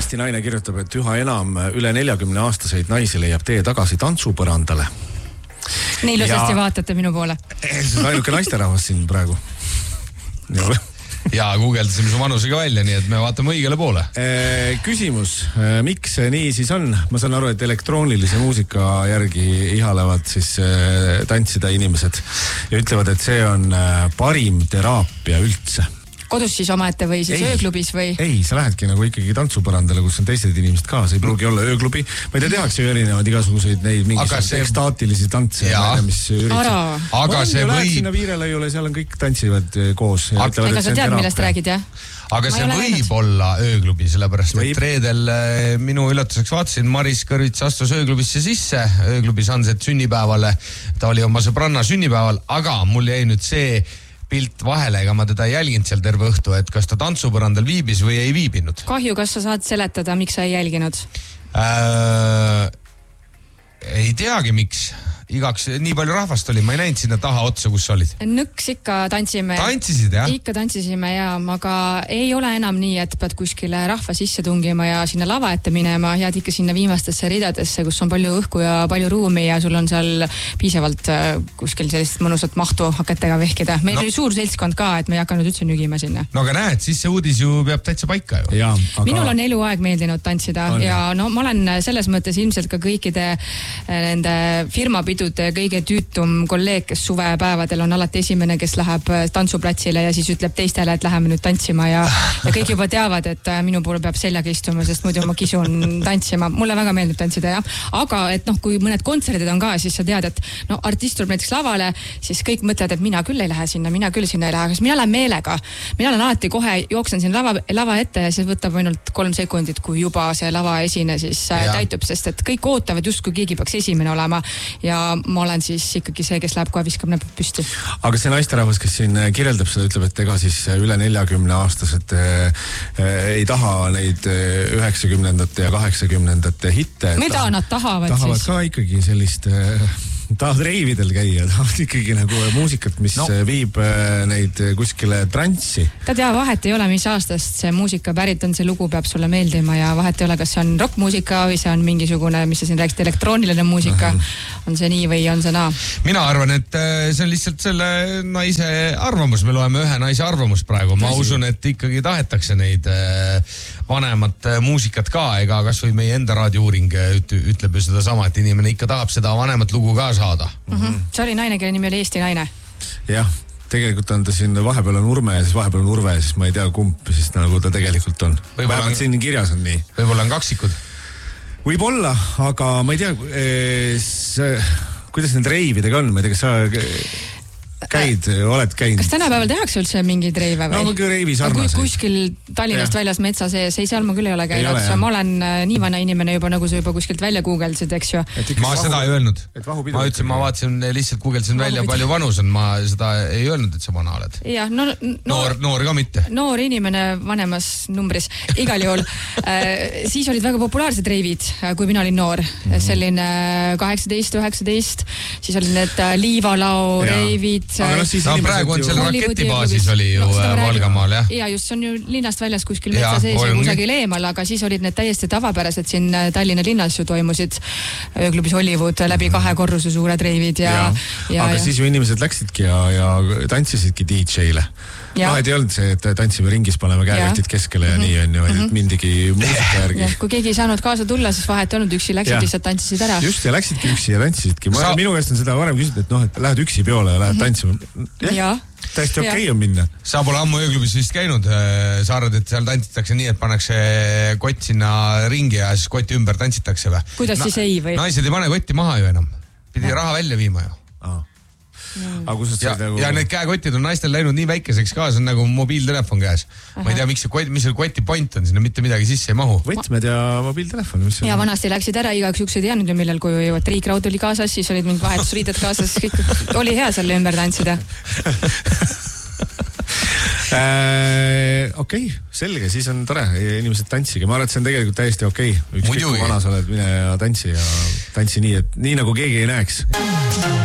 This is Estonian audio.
Eesti naine kirjutab, et üha enam üle 40-aastaseid naisi leiab tee tagasi tantsupõrandale. Nii ilusasti vaatate minu poole. See on ainuke naisterahvas siin praegu. Ja guugeldasime su vanusega välja, nii et me vaatame õigele poole. Küsimus, miks see nii siis on? Ma saan aru, et elektroonilise muusika järgi ihalevad siis tantsida inimesed ja ütlevad, et see on parim teraapia üldse. Kodus siis omaette või siis ööklubis või? Ei, sa lähedki nagu ikkagi tantsupõrandale, kus on teised inimesed ka. See ei pruugi olla ööklubi. Ma ei tea, tehakse ju erinevad igasuguseid neid mingisuguseid ekstaatilisi tantse. Aga see võib... Sinna Viirelaiule, seal on kõik tantsivad koos. Ega sa tead, millest räägid, jah? Aga see võib olla ööklubi, sellepärast et reedel minu üllatuseks vaatasin, Maris Kõrvits astus ööklubisse sisse, ööklubi Sunset sünnipäevale. Ta oli oma sõbranna sünnipäeval, aga mul jäi nüüd see pilt vahele, ega ma teda ei jälginud seal terve õhtu, et kas ta tantsupõrandal viibis või ei viibinud. Kahju, kas sa saad seletada, miks sa ei jälginud? Ei teagi, miks. Igaks, nii palju rahvast oli, ma ei näinud sinna taha otsa, kus sa olid. Nõks ikka tantsime. Tantsisid, jah? Ikka tantsisime, ja, aga ei ole enam nii, et pead kuskile rahva sisse tungima ja sinna lava ette minema, jääd ikka sinna viimastesse ridadesse, kus on palju õhku ja palju ruumi ja sul on seal piisavalt kuskil sellist mõnusat mahtu haketega vehkida. Meil oli suur seltskond ka, et me ei hakanud üldse nügima sinna. No aga näed, siis see uudis ju peab täitsa paika ju. Ja, aga... Minul on eluaeg meeldinud tantsida ja no ma olen selles mõttes ilmselt ka kõikide nende firmapidude kõige tüütum kolleeg, kes suvepäevadel on alati esimene, kes läheb tantsuplatsile ja siis ütleb teistele, et läheme nüüd tantsima ja kõik juba teavad, et minu poole peab seljaga istuma, sest muidu ma kisun tantsima. Mulle väga meeldib tantsida, jah. Aga et noh, kui mõned kontserdid on ka, siis sa tead, et no artist tuleb näiteks lavale, siis kõik mõtlevad, et mina küll ei lähe sinna, mina küll sinna ei lähe, aga mina lähen meelega. Mina olen alati kohe, jooksen siin lava ette ja see võtab ainult 3 sekundit, kui juba see lava esine siis täitub, sest et kõik ootavad just, kui keegi peaks esimene olema ja ma olen siis ikkagi see, kes läheb kohe viskab näpud püsti. Aga see naisterahvas, kes siin kirjeldab seda, ütleb, et ega siis üle 40-aastased ei taha neid 90-ndate ja 80-ndate hitte. Mida nad tahavad siis? Tahavad ka ikkagi sellist... tahavad reividel käia, tahavad ikkagi nagu muusikat, mis viib neid kuskile transsi. Ta tea, vahet ei ole, mis aastast see muusika pärit on, see lugu peab sulle meeldima ja vahet ei ole, kas see on rockmuusika või see on mingisugune, mis sa siin rääksid, elektrooniline muusika. On see nii või on see naa? Mina arvan, et see on lihtsalt selle naise arvamus. Me loeme ühe naise arvamus praegu. Ma usun, et ikkagi tahetakse neid vanemat muusikat ka, ega kas või meie enda raadiouuring ütleb ju seda sama, et inimene ikka tahab seda vanemat lugu ka saada. See oli naine, kelle nimi oli Eesti naine. Jah, tegelikult on ta siin, vahepeal on Urme ja siis vahepeal on Urve ja siis ma ei tea kumb, siis nagu ta tegelikult on. Vähemalt siin kirjas on nii. Võib-olla on kaksikud. Võib-olla, aga ma ei tea, kuidas need reividega on, ma ei tea, kas sa... oled käinud? Kas tänapäeval tehakse üldse mingeid reive või? No, reivi sarnaseid. Kuskil Tallinnast väljas metsa sees, ei seal ma küll ei ole käinud. Ma olen nii vana inimene juba, nagu sa juba kuskilt välja guugeldasid, eks ju. Ma seda ei öelnud. Ma ütlesin, ma vaatasin, lihtsalt guugeldasin välja, palju vanus on. Ma seda ei öelnud, et sa vana oled. Jah, noor ka mitte. Noor inimene vanemas numbris. Igal juhul. Siis olid väga populaarsed reivid, kui mina olin noor. Selline 18-19. Siis olid need liivalao reivid. Praegu on seal raketibaasis oli ju Valgamaal, jah? Ja just, see on ju linnast väljas kuskil metsa sees ja kusagil eemal, aga siis olid need täiesti tavapärased siin Tallinna linnas ju toimusid ööklubis Hollywood läbi 2 korruse suured reivid ja aga siis ju inimesed läksidki ja tantsisidki DJ-le. Vahet ei olnud see, et tantsime ringis, paneme käekotid keskele ja nii on ju, et mindigi muusika järgi. Kui keegi ei saanud kaasa tulla, siis vahet ei olnud, üksi läksid, lihtsalt tantsisid ära. Just, ja läksidki üksi ja tantsisidki. Minu käest on seda varem küsitud, et noh, et lähed üksi peole ja lähed tantsima. Täiesti okei on minna. Sa pole ammu ööklubis vist käinud, sa arvad, et seal tantsitakse nii, et pannakse kott sinna ringi ja siis kotti ümber tantsitakse või? Kuidas siis ei või? Naised ei pane kotti maha ju enam. Pidi raha välja viima ju. Ja need käekotid on naistel läinud nii väikeseks ka, see on nagu mobiiltelefon käes. Ma ei tea, mis see koti point on, sinna mitte midagi sisse ei mahu. Võtmed ja mobiiltelefon. Ja vanasti läksid ära, igaks üks ei teadnud ju millal, kui Triik Raud oli kaasas, siis olid mingid vahetusriided kaasas, kõik oli hea selle ümber tantsida. Okei, selge, siis on tore, inimesed tantsige. Ma arvan, et see on tegelikult täiesti okei. Ükskõik kui vana sa oled, mine ja tantsi nii, et nii nagu keegi ei näeks.